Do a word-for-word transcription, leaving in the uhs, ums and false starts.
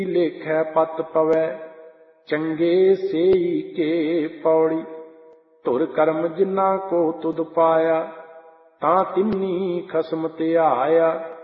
ਲੇਖੈ ਪਤ ਪਵੈ ਚੰਗੇ ਸੇਈ ਕੇ ਪੌੜੀ। ਧੁਰ ਕਰਮ ਜਿਨ੍ਹਾਂ ਕੋ ਤੁਧ ਪਾਇਆ ਤਾਂ ਤਿੰਨੀ ਖਸਮ ਧਿਆਇਆ।